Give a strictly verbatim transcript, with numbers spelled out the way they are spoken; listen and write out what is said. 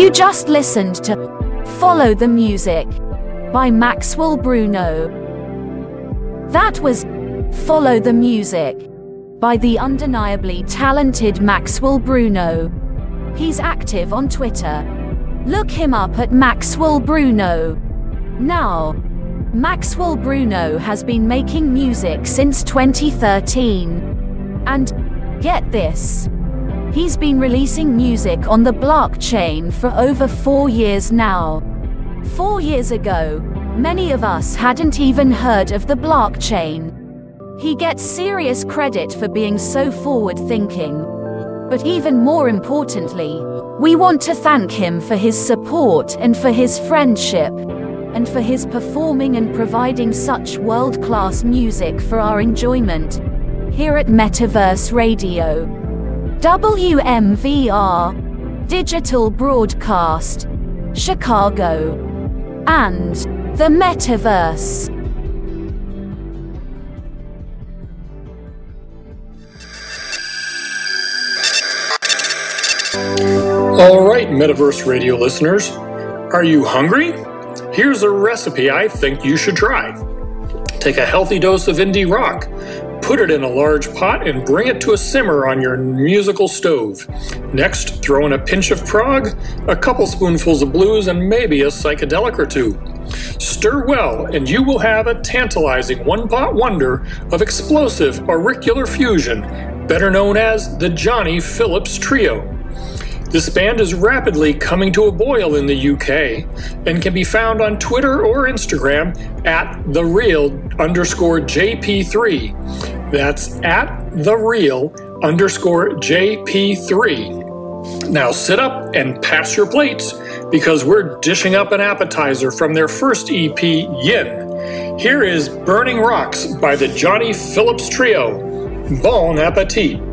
You just listened to Follow the Music by Maxwell Bruno. That was Follow the Music by the undeniably talented Maxwell Bruno. He's active on Twitter. Look him up at Maxwell Bruno. Now, Maxwell Bruno has been making music since twenty thirteen. And, get this, he's been releasing music on the blockchain for over four years now. Four years ago, many of us hadn't even heard of the blockchain. He gets serious credit for being so forward-thinking. But even more importantly, we want to thank him for his support and for his friendship, and for his performing and providing such world-class music for our enjoyment here at Metaverse Radio. W M V R, Digital Broadcast, Chicago, and the Metaverse. All right, Metaverse Radio listeners, are you hungry? Here's a recipe I think you should try. Take a healthy dose of indie rock, put it in a large pot and bring it to a simmer on your musical stove. Next, throw in a pinch of prog, a couple spoonfuls of blues, and maybe a psychedelic or two. Stir well, and you will have a tantalizing one-pot wonder of explosive auricular fusion, better known as the Johnny Phillips Trio. This band is rapidly coming to a boil in the U K and can be found on Twitter or Instagram at thereal underscore JP3. That's at thereal underscore JP3. Now sit up and pass your plates because we're dishing up an appetizer from their first E P, Yin. Here is Burning Rocks by the Johnny Phillips Trio. Bon appetit.